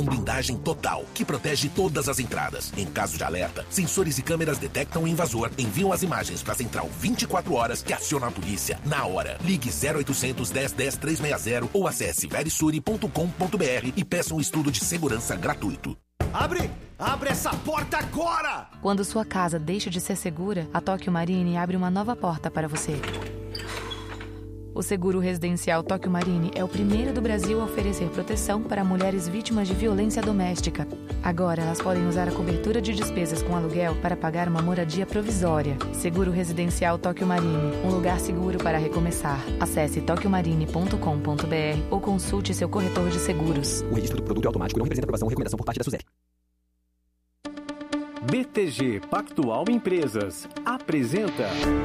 com blindagem total, que protege todas as entradas. Em caso de alerta, sensores e câmeras detectam o invasor, enviam as imagens para a central 24 horas que aciona a polícia na hora. Ligue 0800 10 10 360 ou acesse verisuri.com.br e peça um estudo de segurança gratuito. Abre essa porta agora! Quando sua casa deixa de ser segura, a Tóquio Marine abre uma nova porta para você. O seguro residencial Tóquio Marine é o primeiro do Brasil a oferecer proteção para mulheres vítimas de violência doméstica. Agora elas podem usar a cobertura de despesas com aluguel para pagar uma moradia provisória. Seguro residencial Tóquio Marine, um lugar seguro para recomeçar. Acesse tokyomarine.com.br ou consulte seu corretor de seguros. O registro do produto é automático e não representa aprovação ou recomendação por parte da SUSEP. BTG Pactual Empresas apresenta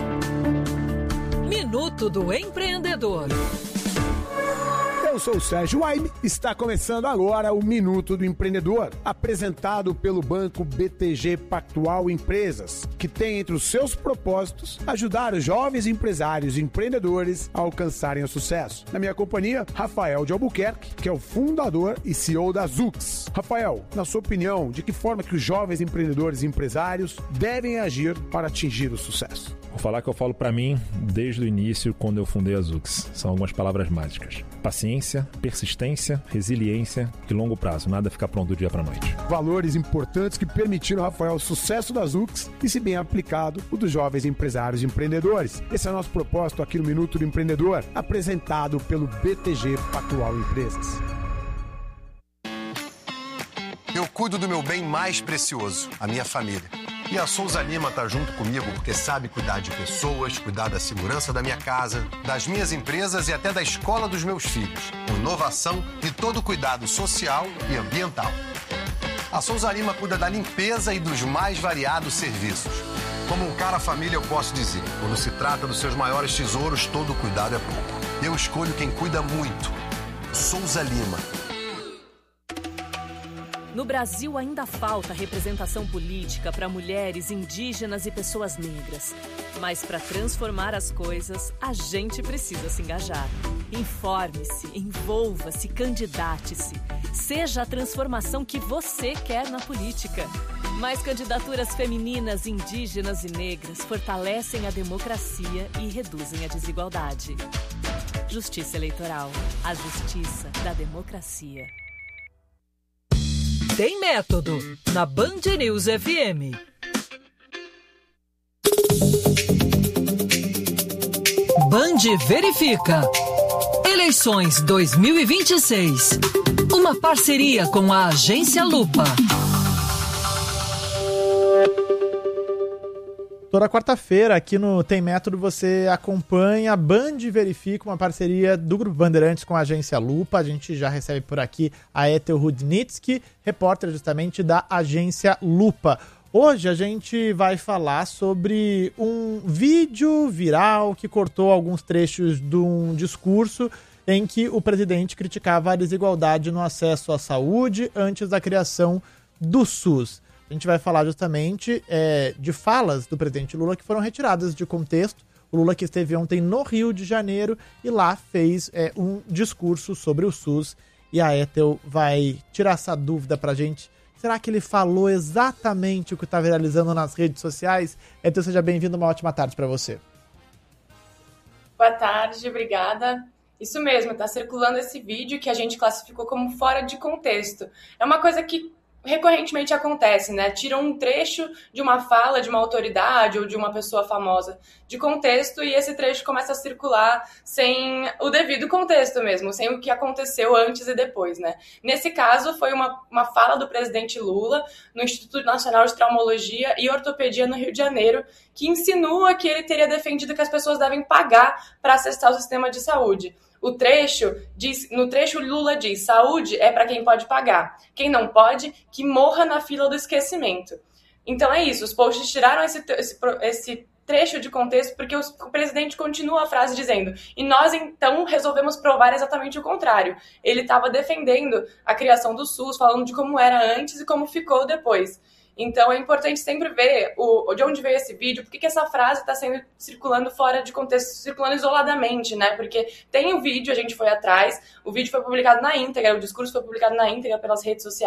Minuto do Empreendedor. Eu sou o Sérgio Waime, está começando agora o Minuto do Empreendedor, apresentado pelo banco BTG Pactual Empresas, que tem entre os seus propósitos ajudar os jovens empresários e empreendedores a alcançarem o sucesso. Na minha companhia, Rafael de Albuquerque, que é o fundador e CEO da Zux. Rafael, na sua opinião, de que forma que os jovens empreendedores e empresários devem agir para atingir o sucesso? Vou falar que eu falo para mim desde o início, quando eu fundei a Zux. São algumas palavras mágicas. Paciência, persistência, resiliência e longo prazo. Nada fica pronto do dia para a noite. Valores importantes que permitiram, Rafael, o sucesso da Zux e, se bem aplicado, o dos jovens empresários e empreendedores. Esse é o nosso propósito aqui no Minuto do Empreendedor, apresentado pelo BTG Pactual Empresas. Eu cuido do meu bem mais precioso, a minha família. E a Souza Lima tá junto comigo porque sabe cuidar de pessoas, cuidar da segurança da minha casa, das minhas empresas e até da escola dos meus filhos. Inovação e todo cuidado social e ambiental. A Souza Lima cuida da limpeza e dos mais variados serviços. Como um cara família, eu posso dizer, quando se trata dos seus maiores tesouros, todo cuidado é pouco. Eu escolho quem cuida muito. Souza Lima. No Brasil ainda falta representação política para mulheres, indígenas e pessoas negras. Mas para transformar as coisas, a gente precisa se engajar. Informe-se, envolva-se, candidate-se. Seja a transformação que você quer na política. Mais candidaturas femininas, indígenas e negras fortalecem a democracia e reduzem a desigualdade. Justiça Eleitoral. A justiça da democracia. Tem método, na Band News FM. Band Verifica. Eleições 2026. Uma parceria com a Agência Lupa. Toda quarta-feira, aqui no Tem Método, você acompanha a Band Verifica, uma parceria do Grupo Bandeirantes com a Agência Lupa. A gente já recebe por aqui a Ethel Rudnitsky, repórter justamente da Agência Lupa. Hoje a gente vai falar sobre um vídeo viral que cortou alguns trechos de um discurso em que o presidente criticava a desigualdade no acesso à saúde antes da criação do SUS. A gente vai falar justamente de falas do presidente Lula que foram retiradas de contexto. O Lula que esteve ontem no Rio de Janeiro e lá fez um discurso sobre o SUS. E a Ethel vai tirar essa dúvida pra gente. Será que ele falou exatamente o que está viralizando nas redes sociais? Ethel, seja bem-vindo, uma ótima tarde para você. Boa tarde, obrigada. Isso mesmo, está circulando esse vídeo que a gente classificou como fora de contexto. É uma coisa que recorrentemente acontece, né? Tiram um trecho de uma fala de uma autoridade ou de uma pessoa famosa de contexto e esse trecho começa a circular sem o devido contexto mesmo, sem o que aconteceu antes e depois, né? Nesse caso, foi uma fala do presidente Lula no Instituto Nacional de Traumologia e Ortopedia no Rio de Janeiro, que insinua que ele teria defendido que as pessoas devem pagar para acessar o sistema de saúde. No trecho Lula diz, saúde é para quem pode pagar. Quem não pode, que morra na fila do esquecimento. Então é isso, os posts tiraram esse trecho de contexto porque o presidente continua a frase dizendo e nós então resolvemos provar exatamente o contrário. Ele estava defendendo a criação do SUS, falando de como era antes e como ficou depois. Então é importante sempre ver de onde veio esse vídeo, por que essa frase está circulando fora de contexto, circulando isoladamente, né? Porque tem o vídeo, a gente foi atrás, o vídeo foi publicado na íntegra, o discurso foi publicado na íntegra pelas redes sociais.